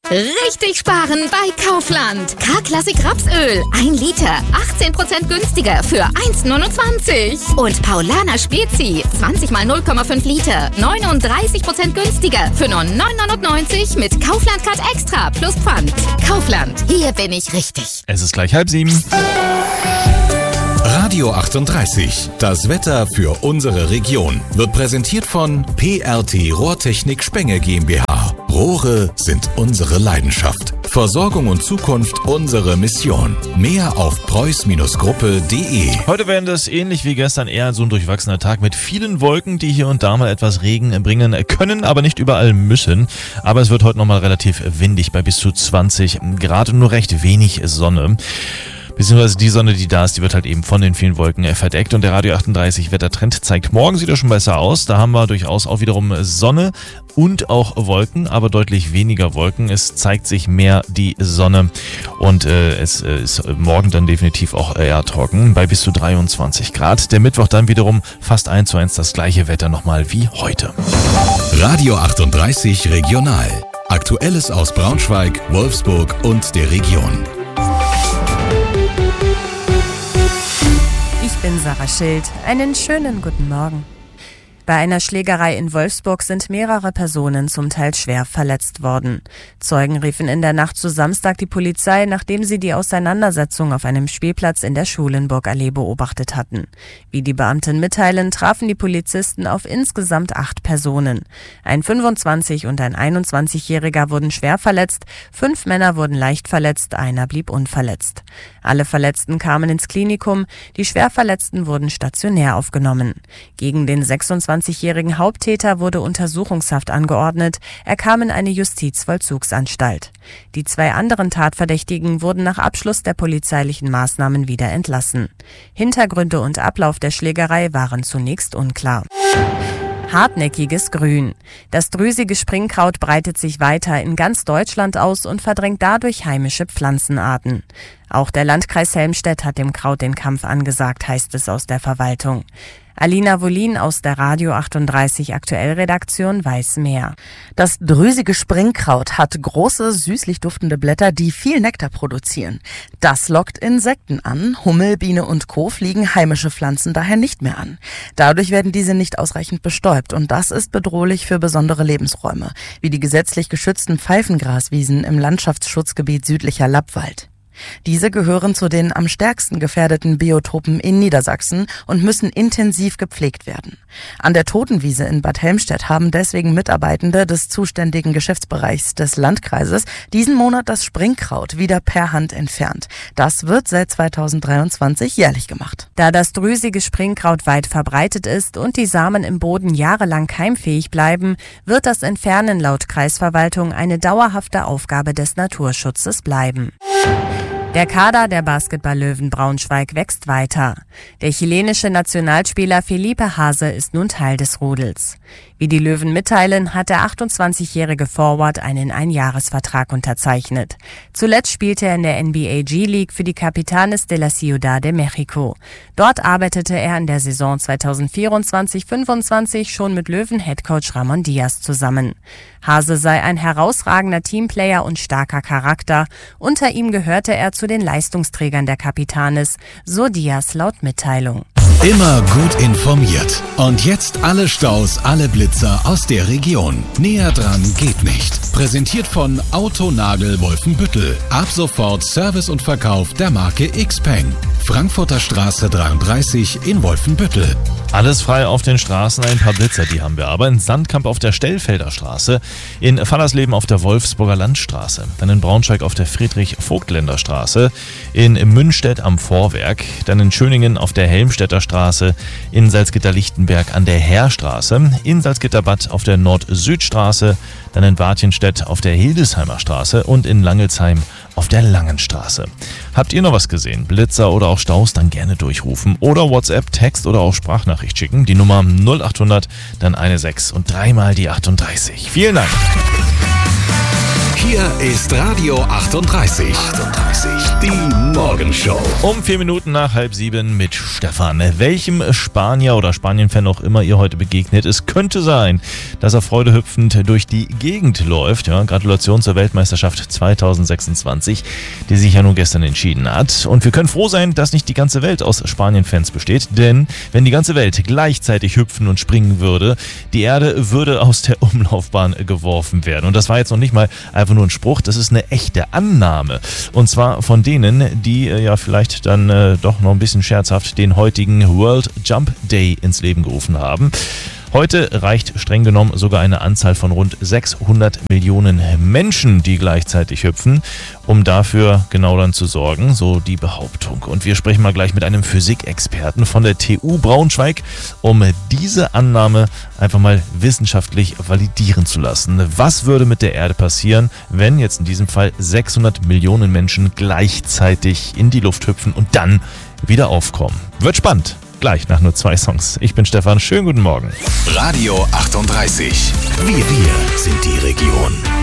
Richtig sparen bei Kaufland. K-Klassik Rapsöl. 1 Liter. 18% günstiger für 1,29. Und Paulaner Spezi. 20 mal 0,5 Liter. 39% günstiger für nur 9,99 mit Kaufland Card Extra plus Pfand. Kaufland. Hier bin ich richtig. Es ist gleich 6:30. Radio 38, das Wetter für unsere Region, wird präsentiert von PRT Rohrtechnik Spenge GmbH. Rohre sind unsere Leidenschaft. Versorgung und Zukunft unsere Mission. Mehr auf preuß-gruppe.de. Heute werden das ähnlich wie gestern eher so ein durchwachsener Tag mit vielen Wolken, die hier und da mal etwas Regen bringen können, aber nicht überall müssen. Aber es wird heute nochmal relativ windig bei bis zu 20 Grad und nur recht wenig Sonne. Beziehungsweise die Sonne, die da ist, die wird halt eben von den vielen Wolken verdeckt. Und der Radio 38 Wettertrend zeigt, morgen sieht er schon besser aus. Da haben wir durchaus auch wiederum Sonne und auch Wolken, aber deutlich weniger Wolken. Es zeigt sich mehr die Sonne und es ist morgen dann definitiv auch eher trocken bei bis zu 23 Grad. Der Mittwoch dann wiederum fast 1:1 das gleiche Wetter nochmal wie heute. Radio 38 Regional. Aktuelles aus Braunschweig, Wolfsburg und der Region. Ich bin Sarah Schild. Einen schönen guten Morgen. Bei einer Schlägerei in Wolfsburg sind mehrere Personen zum Teil schwer verletzt worden. Zeugen riefen in der Nacht zu Samstag die Polizei, nachdem sie die Auseinandersetzung auf einem Spielplatz in der Schulenburgallee beobachtet hatten. Wie die Beamten mitteilen, trafen die Polizisten auf insgesamt 8 Personen. Ein 25- und ein 21-Jähriger wurden schwer verletzt, 5 Männer wurden leicht verletzt, einer blieb unverletzt. Alle Verletzten kamen ins Klinikum, die Schwerverletzten wurden stationär aufgenommen. Gegen den 26-jährigen Haupttäter wurde Untersuchungshaft angeordnet. Er kam in eine Justizvollzugsanstalt. Die 2 anderen Tatverdächtigen wurden nach Abschluss der polizeilichen Maßnahmen wieder entlassen. Hintergründe und Ablauf der Schlägerei waren zunächst unklar. Hartnäckiges Grün. Das drüsige Springkraut breitet sich weiter in ganz Deutschland aus und verdrängt dadurch heimische Pflanzenarten. Auch der Landkreis Helmstedt hat dem Kraut den Kampf angesagt, heißt es aus der Verwaltung. Alina Wollin aus der Radio 38 Aktuellredaktion weiß mehr. Das drüsige Springkraut hat große, süßlich duftende Blätter, die viel Nektar produzieren. Das lockt Insekten an. Hummel, Biene und Co. fliegen heimische Pflanzen daher nicht mehr an. Dadurch werden diese nicht ausreichend bestäubt und das ist bedrohlich für besondere Lebensräume, wie die gesetzlich geschützten Pfeifengraswiesen im Landschaftsschutzgebiet Südlicher Lappwald. Diese gehören zu den am stärksten gefährdeten Biotopen in Niedersachsen und müssen intensiv gepflegt werden. An der Totenwiese in Bad Helmstedt haben deswegen Mitarbeitende des zuständigen Geschäftsbereichs des Landkreises diesen Monat das Springkraut wieder per Hand entfernt. Das wird seit 2023 jährlich gemacht. Da das drüsige Springkraut weit verbreitet ist und die Samen im Boden jahrelang keimfähig bleiben, wird das Entfernen laut Kreisverwaltung eine dauerhafte Aufgabe des Naturschutzes bleiben. Der Kader der Basketball-Löwen Braunschweig wächst weiter. Der chilenische Nationalspieler Felipe Hase ist nun Teil des Rudels. Wie die Löwen mitteilen, hat der 28-jährige Forward einen Einjahresvertrag unterzeichnet. Zuletzt spielte er in der NBA G-League für die Capitanes de la Ciudad de México. Dort arbeitete er in der Saison 2024-25 schon mit Löwen-Headcoach Ramon Diaz zusammen. Hase sei ein herausragender Teamplayer und starker Charakter. Unter ihm gehörte er zu den Leistungsträgern der Capitanes, so Diaz laut Mitteilung. Immer gut informiert. Und jetzt alle Staus, alle Blitzer aus der Region. Näher dran geht nicht. Präsentiert von Autonagel Wolfenbüttel. Ab sofort Service und Verkauf der Marke Xpeng. Frankfurter Straße 33 in Wolfenbüttel. Alles frei auf den Straßen, ein paar Blitzer, die haben wir aber. In Sandkamp auf der Stellfelder Straße, in Fallersleben auf der Wolfsburger Landstraße, dann in Braunschweig auf der Friedrich-Voigtländer Straße, in Münstedt am Vorwerk, dann in Schöningen auf der Helmstedter Straße, in Salzgitter-Lichtenberg an der Heerstraße, in Salzgitterbad auf der Nord-Süd-Straße, dann in Bartjenstedt auf der Hildesheimer Straße und in Langelsheim auf der Langenstraße. Habt ihr noch was gesehen? Blitzer oder auch Staus? Dann gerne durchrufen oder WhatsApp, Text oder auch Sprachnachricht schicken. Die Nummer 0800, dann 16 und 3 mal die 38. Vielen Dank. Hier ist Radio 38. Die Morgenshow. Um 4 Minuten nach 6:30 mit Stefan. Welchem Spanier oder Spanien-Fan auch immer ihr heute begegnet, es könnte sein, dass er freudehüpfend durch die Gegend läuft. Ja, Gratulation zur Weltmeisterschaft 2026, die sich ja nun gestern entschieden hat. Und wir können froh sein, dass nicht die ganze Welt aus Spanien-Fans besteht, denn wenn die ganze Welt gleichzeitig hüpfen und springen würde, die Erde würde aus der Umlaufbahn geworfen werden. Und das war jetzt noch nicht mal einfach nur ein Spruch, das ist eine echte Annahme. Und zwar von denen, die ja vielleicht dann doch noch ein bisschen scherzhaft den heutigen World Jump Day ins Leben gerufen haben. Heute reicht streng genommen sogar eine Anzahl von rund 600 Millionen Menschen, die gleichzeitig hüpfen, um dafür genau dann zu sorgen, so die Behauptung. Und wir sprechen mal gleich mit einem Physikexperten von der TU Braunschweig, um diese Annahme einfach mal wissenschaftlich validieren zu lassen. Was würde mit der Erde passieren, wenn jetzt in diesem Fall 600 Millionen Menschen gleichzeitig in die Luft hüpfen und dann wieder aufkommen? Wird spannend. Gleich nach nur 2 Songs. Ich bin Stefan, schönen guten Morgen. Radio 38. Wir sind die Region.